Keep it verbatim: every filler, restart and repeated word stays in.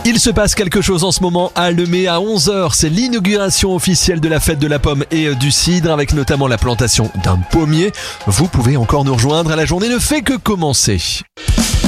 Il se passe quelque chose en ce moment à Lemay à onze heures. C'est l'inauguration officielle de la fête de la pomme et du cidre avec notamment la plantation d'un pommier. Vous pouvez encore nous rejoindre. La journée ne fait que commencer.